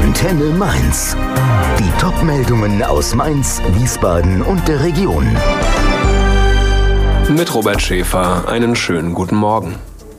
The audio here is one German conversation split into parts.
Antenne Mainz. Die Top-Meldungen aus Mainz, Wiesbaden und der Region. Mit Robert Schäfer, einen schönen guten Morgen.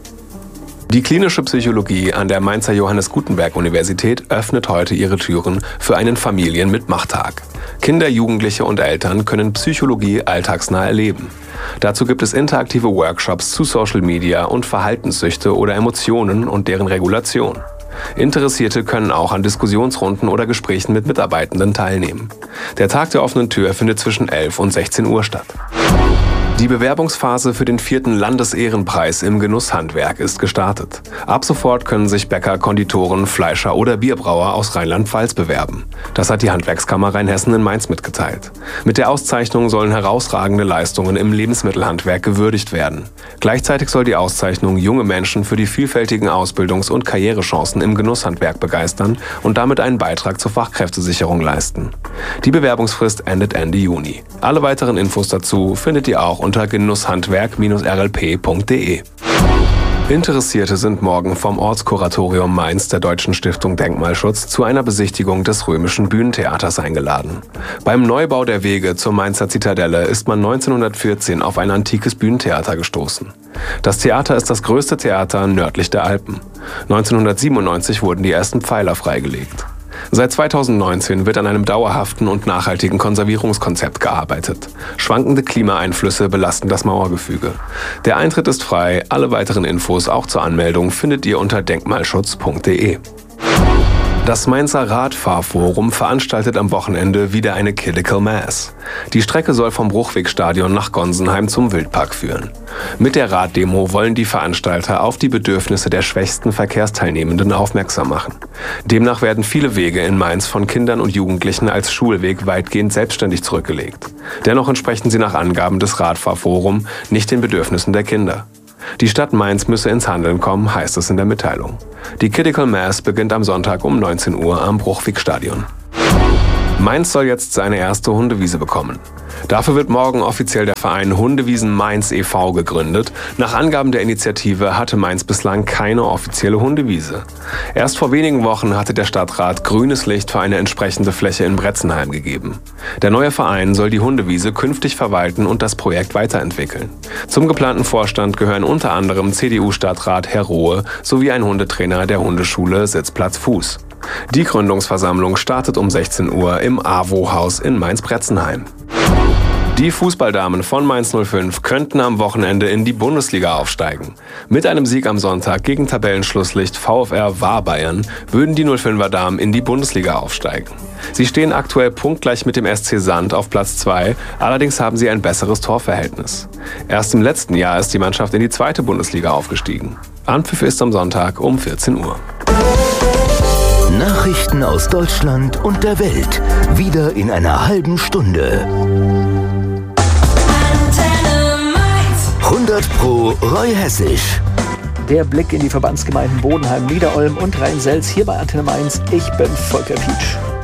Die klinische Psychologie an der Mainzer Johannes Gutenberg Universität öffnet heute ihre Türen für einen Familien-Mitmachtag. Kinder, Jugendliche und Eltern können Psychologie alltagsnah erleben. Dazu gibt es interaktive Workshops zu Social Media und Verhaltenssüchte oder Emotionen und deren Regulation. Interessierte können auch an Diskussionsrunden oder Gesprächen mit Mitarbeitenden teilnehmen. Der Tag der offenen Tür findet zwischen 11 und 16 Uhr statt. Die Bewerbungsphase für den 4. Landesehrenpreis im Genusshandwerk ist gestartet. Ab sofort können sich Bäcker, Konditoren, Fleischer oder Bierbrauer aus Rheinland-Pfalz bewerben. Das hat die Handwerkskammer Rheinhessen in Mainz mitgeteilt. Mit der Auszeichnung sollen herausragende Leistungen im Lebensmittelhandwerk gewürdigt werden. Gleichzeitig soll die Auszeichnung junge Menschen für die vielfältigen Ausbildungs- und Karrierechancen im Genusshandwerk begeistern und damit einen Beitrag zur Fachkräftesicherung leisten. Die Bewerbungsfrist endet Ende Juni. Alle weiteren Infos dazu findet ihr auch unter genusshandwerk-rlp.de. Interessierte sind morgen vom Ortskuratorium Mainz der Deutschen Stiftung Denkmalschutz zu einer Besichtigung des Römischen Bühnentheaters eingeladen. Beim Neubau der Wege zur Mainzer Zitadelle ist man 1914 auf ein antikes Bühnentheater gestoßen. Das Theater ist das größte Theater nördlich der Alpen. 1997 wurden die ersten Pfeiler freigelegt. Seit 2019 wird an einem dauerhaften und nachhaltigen Konservierungskonzept gearbeitet. Schwankende Klimaeinflüsse belasten das Mauergefüge. Der Eintritt ist frei, alle weiteren Infos auch zur Anmeldung findet ihr unter denkmalschutz.de. Das Mainzer Radfahrforum veranstaltet am Wochenende wieder eine Critical Mass. Die Strecke soll vom Bruchwegstadion nach Gonsenheim zum Wildpark führen. Mit der Raddemo wollen die Veranstalter auf die Bedürfnisse der schwächsten Verkehrsteilnehmenden aufmerksam machen. Demnach werden viele Wege in Mainz von Kindern und Jugendlichen als Schulweg weitgehend selbstständig zurückgelegt. Dennoch entsprechen sie nach Angaben des Radfahrforum nicht den Bedürfnissen der Kinder. Die Stadt Mainz müsse ins Handeln kommen, heißt es in der Mitteilung. Die Critical Mass beginnt am Sonntag um 19 Uhr am Bruchwegstadion. Mainz soll jetzt seine erste Hundewiese bekommen. Dafür wird morgen offiziell der Verein Hundewiesen Mainz e.V. gegründet. Nach Angaben der Initiative hatte Mainz bislang keine offizielle Hundewiese. Erst vor wenigen Wochen hatte der Stadtrat grünes Licht für eine entsprechende Fläche in Bretzenheim gegeben. Der neue Verein soll die Hundewiese künftig verwalten und das Projekt weiterentwickeln. Zum geplanten Vorstand gehören unter anderem CDU-Stadtrat Herr Rohe sowie ein Hundetrainer der Hundeschule Sitzplatz Fuß. Die Gründungsversammlung startet um 16 Uhr im AWO-Haus in Mainz-Bretzenheim. Die Fußballdamen von Mainz 05 könnten am Wochenende in die Bundesliga aufsteigen. Mit einem Sieg am Sonntag gegen Tabellenschlusslicht VfR Warbayern würden die 05er Damen in die Bundesliga aufsteigen. Sie stehen aktuell punktgleich mit dem SC Sand auf Platz 2, allerdings haben sie ein besseres Torverhältnis. Erst im letzten Jahr ist die Mannschaft in die 2. Bundesliga aufgestiegen. Anpfiff ist am Sonntag um 14 Uhr. Nachrichten aus Deutschland und der Welt. Wieder in einer halben Stunde. 100% Roy Hessisch. Der Blick in die Verbandsgemeinden Bodenheim, Niederolm und Rhein-Selz hier bei Antenne Mainz. Ich bin Volker Pietsch.